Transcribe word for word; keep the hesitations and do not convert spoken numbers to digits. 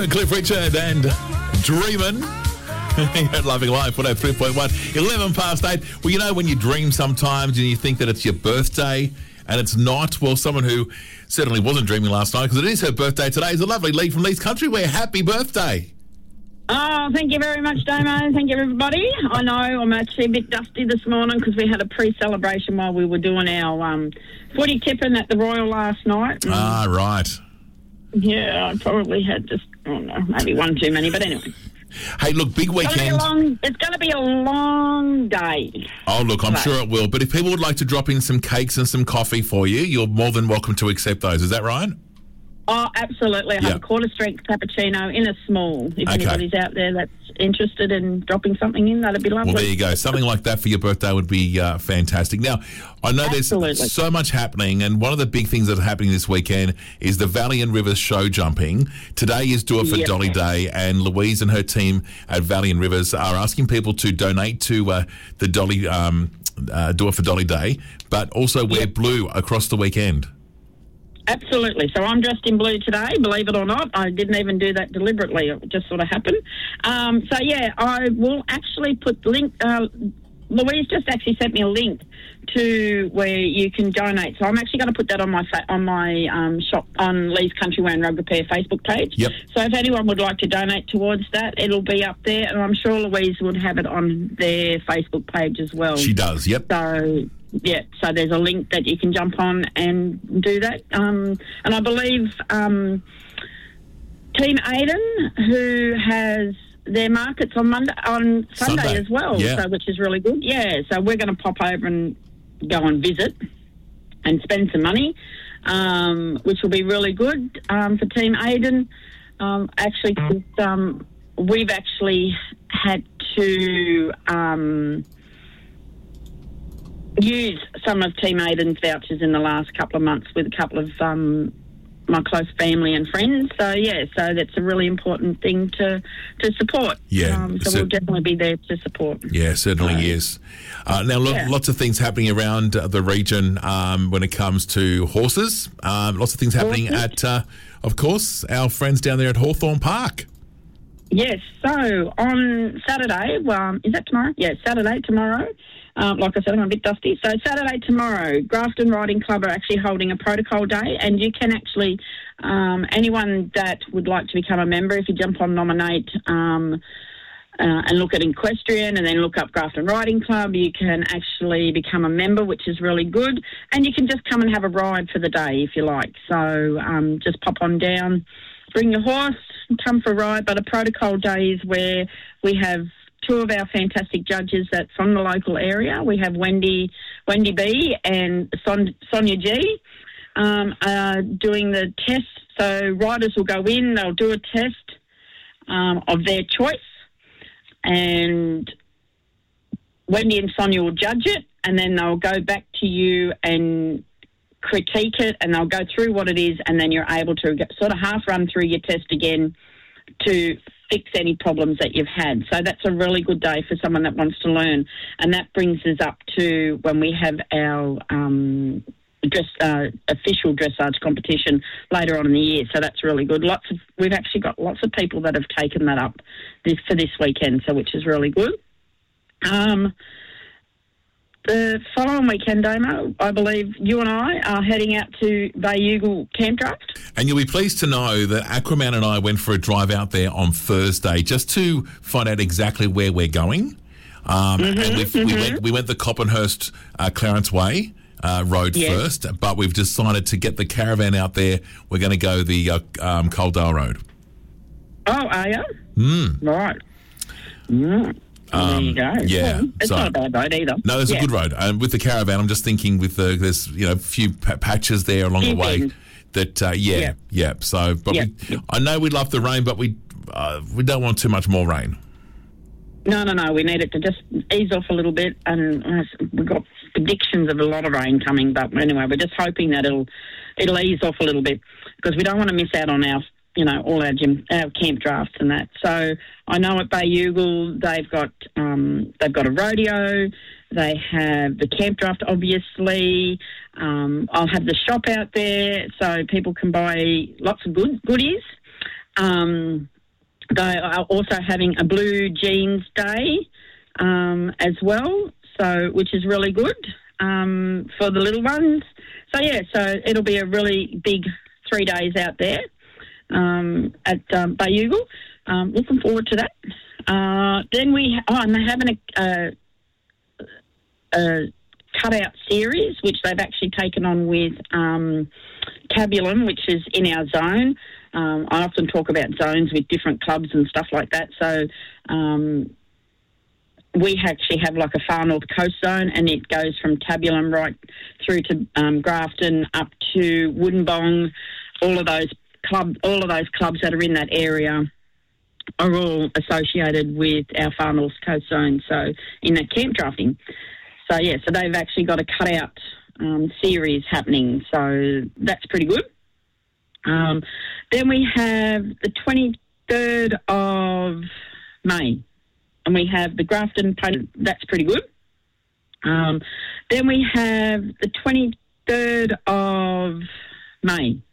Cliff Richard and Dreamin'. You're Loving Life, one oh three point one. eleven past eight. Well, you know when you dream sometimes and you think that it's your birthday and it's not? Well, someone who certainly wasn't dreaming last night, because it is her birthday today, is the lovely Lee from Lee's Country Wear. Happy birthday. Oh, thank you very much, Damo. Thank you, everybody. I know I'm actually a bit dusty this morning because we had a pre-celebration while we were doing our um, footy tipping at the Royal last night. And Ah, right. yeah, I probably had just, I don't know, maybe one too many, but anyway. Hey, look, big It's gonna be a weekend. long, it's going to be a long day. Oh, look, I'm Right. sure it will. But if people would like to drop in some cakes and some coffee for you, you're more than welcome to accept those. Is that right? Oh, absolutely. I have Yeah. a quarter-strength cappuccino in a small. If Okay. anybody's out there that's interested in dropping something in, that'd be lovely. Well, there you go. Something like that for your birthday would be uh, fantastic. Now, I know Absolutely. there's so much happening, and one of the big things that are happening this weekend is the Valiant Rivers show jumping. Today is Do It for Yeah. Dolly Day, and Louise and her team at Valiant Rivers are asking people to donate to uh, the Dolly um, uh, Do It for Dolly Day, but also wear blue across the weekend. Absolutely. So I'm dressed in blue today, believe it or not. I didn't even do that deliberately. It just sort of happened. Um, so, yeah, I will actually put the link. Uh, Louise just actually sent me a link to where you can donate. So I'm actually going to put that on my fa- on my um, shop on Lee's Country Wear and Rug Repair Facebook page. Yep. So if anyone would like to donate towards that, it'll be up there. And I'm sure Louise would have it on their Facebook page as well. She does, yep. So, yeah, so there's a link that you can jump on and do that. Um, and I believe um, Team Aiden, who has their markets on Monday, on Sunday, Sunday, as well, yeah. so which is really good. Yeah, so we're going to pop over and go and visit and spend some money, um, which will be really good um, for Team Aiden. Um, actually, 'cause, um, we've actually had to... Um, use some of Team Aiden's vouchers in the last couple of months with a couple of um, my close family and friends. So, yeah, so that's a really important thing to, to support. Yeah, Um, so so- we'll definitely be there to support. Yeah, certainly Right. is. Uh, now, lo- Yeah. lots of things happening around uh, the region um, when it comes to horses. Um, lots of things happening Horses. at, uh, of course, our friends down there at Hawthorne Park. Yes, so on Saturday, well, is that tomorrow? Yeah, Saturday, tomorrow. Um, like I said, I'm a bit dusty. So Saturday, tomorrow, Grafton Riding Club are actually holding a protocol day, and you can actually, um, anyone that would like to become a member, if you jump on Nominate um, uh, and look at Equestrian and then look up Grafton Riding Club, you can actually become a member, which is really good. And you can just come and have a ride for the day if you like. So um, just pop on down, bring your horse, come for a ride. But a protocol day is where we have two of our fantastic judges that's from the local area. We have Wendy Wendy B and Son, Sonia G um, uh, doing the test. So riders will go in, they'll do a test um, of their choice, and Wendy and Sonia will judge it, and then they'll go back to you and critique it, and they'll go through what it is, and then you're able to get, sort of half run through your test again to fix any problems that you've had. So that's a really good day for someone that wants to learn. And that brings us up to when we have our um, dress, uh, official dressage competition later on in the year. So that's really good. Lots of We've actually got lots of people that have taken that up this for this weekend, so which is really good. Um, the following weekend, Damo, I believe you and I are heading out to Bayougal Camp Draft. And you'll be pleased to know that Aquaman and I went for a drive out there on Thursday just to find out exactly where we're going. Um, Mm-hmm, and we've, we went we went the Coppenhurst uh, Clarence Way uh, road Yes. first, but we've decided to get the caravan out there. We're going to go the uh, um, Coaldale Road. Oh, are you? Mm. Right. Mm. Well, there you go. Um, yeah, Well, it's so- not a bad road either. No, there's Yeah. a good road. And with the caravan, I'm just thinking with the, there's, you know, a few p- patches there along Few the way things. that, uh, yeah, yeah, Yeah. So, but Yeah. we, I know we love the rain, but we uh, we don't want too much more rain. No, no, no. We need it to just ease off a little bit, and uh, we've got predictions of a lot of rain coming. But anyway, we're just hoping that it'll it'll ease off a little bit because we don't want to miss out on our, you know, all our gym, our camp drafts and that. So I know at Bayougal they've got um, they've got a rodeo. They have the camp draft, obviously. Um, I'll have the shop out there so people can buy lots of good goodies. Um, they are also having a Blue Jeans Day um, as well, so which is really good um, for the little ones. So, yeah, so it'll be a really big three days out there um, at um, Bayugal. Um, looking forward to that. Uh, then we, oh, and they're having a, a, a cutout series, which they've actually taken on with um, Tabulum, which is in our zone. Um, I often talk about zones with different clubs and stuff like that. So um, we actually have like a Far North Coast zone, and it goes from Tabulum right through to um, Grafton up to Woodinbong. All of those club, all of those clubs that are in that area are all associated with our Far North Coast zone. So in that camp drafting. So, yeah, so they've actually got a cutout um, series happening. So that's pretty good. Um, then we have the twenty-third of May, and we have the Grafton Pony. That's pretty good. Um, then we have the twenty-third of May,